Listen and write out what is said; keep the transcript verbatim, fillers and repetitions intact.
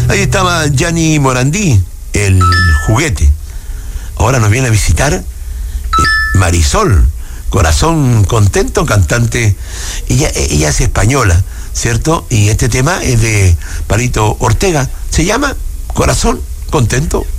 Ahí estaba Gianni Morandí, el juguete. Ahora nos viene a visitar eh, Marisol, Corazón Contento, cantante. Ella, ella es española, ¿cierto? Y este tema es de Palito Ortega. Se llama Corazón Contento.